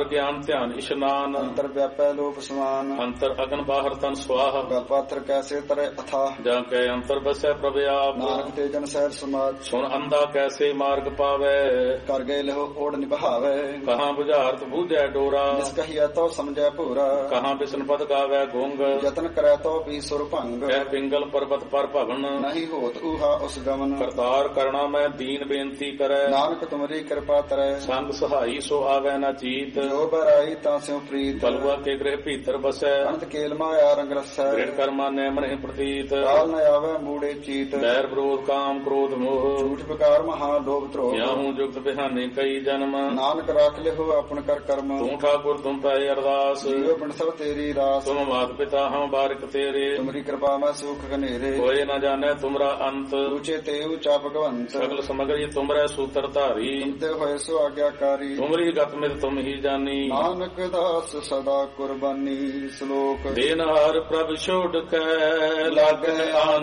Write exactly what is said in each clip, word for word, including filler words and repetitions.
ਗਿਆਨ ਧਿਆਨ ਇਸ਼ਨਾਨ ਅੰਤਰ ਵਿਆਪੈ ਲੋਕ ਸਮਾਨ ਅੰਤਰ ਅਗਨ ਬਾਹਰ ਤਨ ਸਵਾਹ ਗਲਪਾਥਰ ਕੈਸੇ ਤਰੇ ਅਥਾਹ ਜਾਂ ਕੈ ਅੰਤਰ ਬਸੈ ਪ੍ਰਭ ਆਪ ਨਾਨਕ ਤੇ ਜਨ ਸਹਿਜ ਸਮਾਜ ਸੁਣ ਅੰਧਾ ਕੈਸੇ ਮਾਰਗ ਪਾਵੈ ਕਰ ਗਏ ਲਹੋ ਓੜ ਨਿਭਾਵੇ ਕਹਾਂ ਬੁਝਾਰਤ ਬੂਝੈ ਡੋਰਾ ਜਿਸ ਕਹੀਐ ਤੋ ਸਮਝੈ ਭੂਰਾ ਕਹਾਂ ਬਿਸ਼ਨ ਪਦ ਗਾਵੈ ਗੁੰਗ ਯਤਨ ਕਰੈ ਤੋ ਵੀ ਸੁਰ ਭੰਗ ਕਹਿ ਪਿੰਗਲ ਪਰਬਤ ਪਰ ਭਵਨ ਨਹੀਂ ਹੋਤ ਊਹਾ ਉਸ ਗਮਨ ਕਰਤਾਰ ਕਰਣਾ ਮੈਂ ਦੀਨ ਬੇਨਤੀ ਕਰੈ ਨਾਨਕ ਤੁਮਰੀ ਕਿਰਪਾ ਤਰੈ ਸੰਗ ਸਹਾਈ ਸੋ ਆਵੈ ਨਾ ਚੀਤ ਜੋ ਬਰਾਈ ਤਾਂ ਸਿਉ ਪ੍ਰੀਤ ਬਲਵਾ ਕੇ ਗ੍ਰਹਿ ਭੀਤਰ ਬਸੈ ਅਨੰਤ ਕੇਲ ਮਾਇਆ ਰੰਗ ਰਸੈ ਦ੍ਰਿੜ ਕਰਮਾ ਨੈ ਮਨਿ ਪ੍ਰਤੀਤ ਕਾਲ ਨ ਆਵੈ ਮੂੜੇ ਚੀਤ ਬੈਰ ਵਿਰੋਧ ਕਾਮ ਕ੍ਰੋਧ ਮੋਹ ਝੂਠ ਵਿਕਾਰ ਮਹਾ ਲੋਭ ਧਰੋਹ ਯਾਹੂ ਜੁਗਤ ਬਿਹਾਨੇ ਕਈ ਜਨਮ ਨਾਨਕ ਰਾਖ ਲਿਹੋ ਆਪਨ ਕਰ ਕਰਮ ਤੂੰ ਠਾਕੁਰ ਤੁਮ ਪੈ ਅਰਦਾਸ ਜੀਵ ਬਿਨ ਸਭ ਤੇਰੀ ਰਾਸ ਤੁਮ ਮਾਤ ਪਿਤਾ ਹਮ ਬਾਰਿਕ ਤੇਰੇ ਤੁਮਰੀ ਕਿਰਪਾ ਮੈਂ ਸੁਖ ਘਨੇਰੇ ਕੋਏ ਨ ਜਾਣੈ ਤੁਮਰਾ ਅੰਤ ਉੱਚੇ ਤੇ ਉੱਚਾ ਭਗਵੰਤ ਸਗਲ ਸਮਗਰੀ ਤੁਮਰੇ ਸੂਤਰ ਧਾਰੀ ਤੁਮਤੇ ਹੋਏ ਸੋ ਆਗਿਆਕਾਰੀ ਤੁਮਰੀ ਗਤ ਮਿਤ ਤੁਮ ਹੀ ਜਾਨੀ ਨਾਨਕ ਦਾਸ ਸਦਾ ਕੁਰਬਾਨੀ ਸ਼ਲੋਕ ਦੇਨਹਾਰ ਪ੍ਰਭ ਛੋੜ ਕੈ ਲਾਗੈ ਆਨ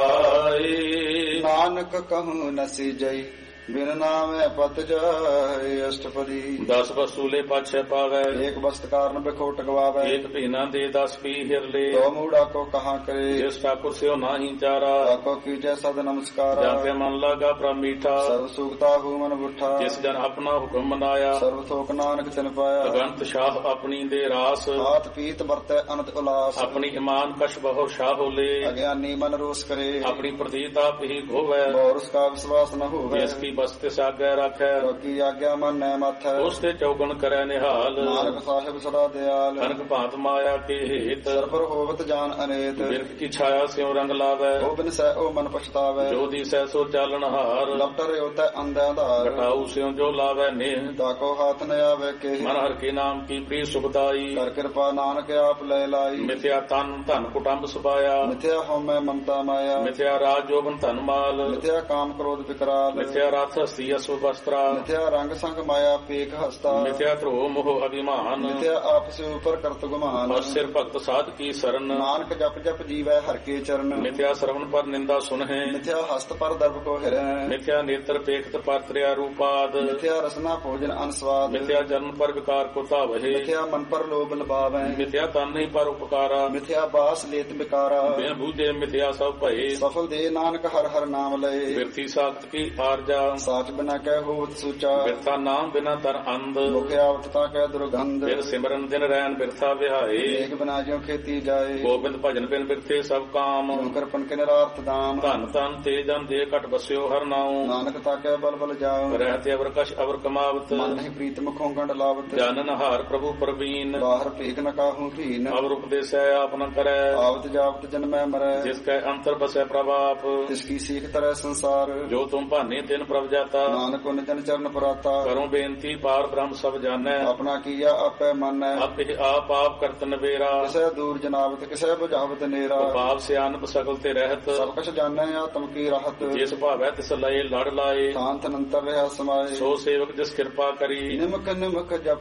ਸੁਆਏ ਨਾਨਕ ਕਹੂੰ ਨਸੀ ਜਈ ਬਿਨ ਨਾਮੈ ਪਤ ਜਾਏ ਅਸ਼ਟਪਦੀ ਦਸ ਵਸੂਲੇ ਪਾਛੈ ਪਾਵੈ ਏਕ ਬਸਤ ਕਾਰਨ ਬਿਖੋਟ ਗਵਾਵੇ ਏਕ ਭੀਨਾ ਦੇ ਦਸ ਪੀ ਹਿਰਲੇ ਤੋ ਮੂੜਾ ਕੋ ਕਹਾ ਕਰੇ ਜਿਸ ਠਾਕੁਰ ਸਿਓ ਨਾਹੀ ਚਾਰਾ ਆਕੋ ਕੀਜੈ ਸਦ ਨਮਸਕਾਰ ਜਾਂ ਤੇ ਮਨ ਲਾਗਾ ਪ੍ਰਭ ਮੀਠਾ ਸਰਬ ਸੁਖਤਾ ਹੂ ਮਨ ਬੁੱਠਾ ਜਿਸ ਜਨ ਆਪਣਾ ਹੁਕਮ ਮਨਾਇਆ ਸਰਬ ਥੋਕ ਨਾਨਕ ਤਿਨ ਪਾਇਆ ਅਗੰਤ ਸ਼ਾਹ ਆਪਣੀ ਦੇ ਰਾਸ ਹਾਥ ਪੀਤ ਵਰਤੈ ਅਨੰਤ ਉਲਾਸ ਆਪਣੀ ਇਮਾਨ ਕਸ਼ ਬਹੁ ਸ਼ਾਹ ਹੋਲੇ ਅਗਿਆਨੀ ਮਨ ਰੋਸ ਕਰੇ ਆਪਣੀ ਪ੍ਰਤੀਤ ਆਪ ਹੀ ਗੋਵੈ ਬੋਰਸ ਕਾ ਵਿਸ਼ਵਾਸ ਨ ਹੋਵੇ ਜਿਸ ਕੀ ਬਸਤੇ ਸਾਗੈ ਰੱਖੈ ਕੀ ਆਗਿਆ ਮਨ ਨੈ ਮਾਥੈ ਉਸ ਤੇ ਚੌਗਣ ਕਰੈ ਨਿਹਾਲ ਨਾਨਕ ਸਾਹਿਬ ਸਦਾ ਦਿਆਲ ਕਨਕ ਭਾਂਤ ਮਾਇਆ ਕੇ ਹੇਤ ਸਰਪਰ ਹੋਵਤ ਜਾਨ ਅਨੇਤ ਬਿਰਖ ਕੀ ਛਾਇਆ ਸਿਉ ਰੰਗ ਲਾਵੈ ਉਹ ਬਿਨ ਸਹਿ ਉਹ ਮਨ ਪਛਤਾਵੈ ਜੋ ਦੀ ਸਹਿ ਸੋ ਚਾਲਣ ਹਾਰ ਲਪਟਰ ਉਤੈ ਅੰਧਾ ਧਾਰ ਘਟਾਉ ਸਿਉ ਜੋ ਲਾਵੈ ਨੇਹ ਤਾਕੋ ਹਾਥ ਨ ਆਵੇ ਕੇ ਮਨ ਹਰ ਕੇ ਨਾਮ ਕੀ ਪ੍ਰੀ ਸੁਖਦਾਈ ਕਰ ਕਿਰਪਾ ਨਾਨਕ ਆਪ ਲੈ ਲਾਈ ਮਿਥਿਆ ਤਨ ਧਨ ਕੁਟੰਬ ਸੁਭਾਇਆ ਮਿਥਿਆ ਹਉਮੈ ਮਮਤਾ ਮਾਇਆ ਮਿਥਿਆ ਰਾਜ ਜੋਬਨ ਧਨ ਮਾਲ ਮਿਥਿਆ ਕਾਮ ਕ੍ਰੋਧ ਵਿਕਰਾਲ ਮਿਥਿਆ ਰਥ ਹਸਤੀ ਅਸੁ ਵਸਤਰਾ ਮਿਥਿਆ ਰੰਗ ਸੰਗ ਮਾਇਆ ਪੇਖ ਹਸਤਾ ਮਿਥਿਆ ਧਰੋ ਮੋਹ ਅਭਿਮਾਨ ਮਿਥਿਆ ਆਪਸ ਉਪਰ ਕਰਤ ਗੁਮਾਨ ਔਰ ਸਿਰ ਭਗਤ ਸਾਧ ਕੀ ਸਰਨ ਨਾਨਕ ਜਪ ਜਪ ਜੀਵੈ ਹਰ ਕੇ ਚਰਨ ਮਿਥਿਆ ਸਰਵਨ ਪਰ ਨਿੰਦਾ ਸੁਨਹਿ ਮਿਥਿਆ ਹਸਤ ਪਰ ਦਰਬ ਕੋ ਹਿਰੈ ਮਿਥਿਆ ਨੇਤਰ ਪੇਖਤ ਪਰ ਤ੍ਰਿਆ ਰੂਪਾਦ ਮਿਥਿਆ ਰਸਨਾ ਭੋਜਨ ਅਨਸਵਾਦ ਮਿਥਿਆ ਜਨਮ ਪਰ ਵਿਕਾਰ ਕੋ ਧਾਵਹਿ ਮਿਥਿਆ ਮਨ ਪਰ ਲੋਭ ਲਬਾਵੈ ਮਿਥਿਆ ਤਨ ਨਹੀਂ ਪਰ ਉਪਕਾਰਾ ਮਿਥਿਆ ਬਾਸ ਲੇਤ ਵਿਕਾਰਾ ਬਿਨ ਬੂਝੇ ਮਿਥਿਆ ਸਭ ਭਏ ਸਫਲ ਦੇ ਨਾਨਕ ਹਰ ਹਰ ਨਾਮ ਲਏ ਬਿਰਥੀ ਸਾਖਤ ਕੀ ਆਰਜਾ ਸਾਚ ਬਿਨਾ ਕਹਿ ਹੋਤ ਸੂਚਾ ਬਿਰਥਾ ਨਾਮ ਬਿਨਾ ਤਰ ਅੰਧ ਮੁਖ ਆਵਤ ਤਾ ਕਹਿ ਦੁਰਗੰਧ ਬਿਨ ਸਿਮਰਨ ਦਿਨ ਰੈਣ ਬਿਰਥਾ ਵਿਹਾਏ ਏਕ ਬਿਨਾ ਜਿਉ ਖੇਤੀ ਜਾਏ ਗੋਬਿੰਦ ਭਜਨ ਬਿਨ ਬਿਰਥੇ ਸਭ ਕਾਮ ਓੰਕਾਰ ਪਨ ਕੇ ਨਿਰਾਰਥ ਦਾਨ ਧਨ ਧਨ ਤੇ ਜਨ ਦੇ ਘਟ ਬਸਿਓ ਹਰ ਨਾਉ ਨਾਨਕ ਤਾ ਕਹਿ ਬਲ ਬਲ ਜਾਉ ਰਹਿਤੇ ਅਵਰ ਕਛ ਅਵਰ ਕਮਾਵਤ ਮਨ ਨਹੀਂ ਪ੍ਰੀਤ ਮੁਖੋਂ ਗੰਢ ਲਾਵਤ ਜਾਨਨ ਹਾਰ ਪ੍ਰਭੂ ਪ੍ਰਵੀਨ ਬਾਹਰ ਭੇਖ ਨ ਕਾਹੂ ਭੀਨ ਅਵਰ ਉਪਦੇਸੈ ਆਪ ਨ ਕਰੈ ਆਵਤ ਜਾਵਤ ਜਨਮੈ ਮਰੈ ਜਿਸ ਕੈ ਅੰਤਰ ਬਸੈ ਪ੍ਰਭ ਆਪ ਤਿਸ ਕੀ ਸੀਖ ਤਰੈ ਸੰਸਾਰ ਜੋ ਤੁਮ ਭਾਨੇ ਤਿਨ ਪ੍ਰਭ ਜਾਤਾ ਨਾਨਕ ਉਨ ਜਨ ਚਰਨ ਪਰਾਤਾ ਕਰੋ ਬੇਨਤੀ ਪਾਰ ਬ੍ਰਹਮ ਸਭ ਜਾਣੈ ਆਪਣਾ ਕੀਆ ਆਪੈ ਮੰਨੈ ਆਪੇ ਆਪ ਆਪ ਕਰਤ ਨਵੇਰਾ ਕਿਸੇ ਦੂਰ ਜਨਾਵਤ ਕਿਸੇ ਬੁਝਾਵਤ ਨੇਰਾ ਪਾਪ ਸਿਆਨਪ ਸਕਲ ਤੇ ਰਹਿਤ ਸਭ ਕੁਛ ਜਾਣੈ ਆਤਮ ਕੀ ਰਾਹਤ ਜਿਸ ਭਾਵੈ ਤਿਸ ਲਏ ਲੜ ਲਾਏ ਸ਼ਾਂਤ ਅਨੰਤਰ ਰਹਾ ਸਮਾਏ ਸੋ ਸੇਵਕ ਜਿਸ ਕਿਰਪਾ ਕਰੀ ਨਿਮਕ ਨਿਮਕ ਜਪ